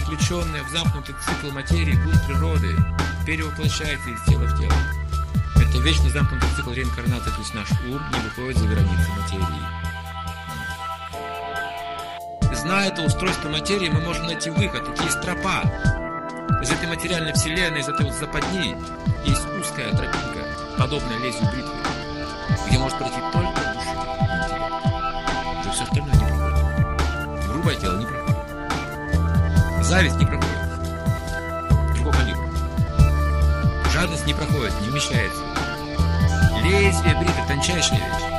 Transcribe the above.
заключенная в замкнутый цикл материи, культ природы, перевоплощается из тела в тело. Это вечно замкнутый цикл реинкарнации, то есть наш ум не выходит за границы материи. Зная это устройство материи, мы можем найти выход. Это есть тропа. Из этой материальной вселенной, из этой вот западни есть узкая тропинка, подобная лезвию бритвы, где может пройти только душа и интеллект. Уже все остальное не проходит. Грубое тело не проходит. Зависть не проходит. Другого калибра. Жадность не проходит, не вмещается. Лезвие бритвы — тончайшая вещь.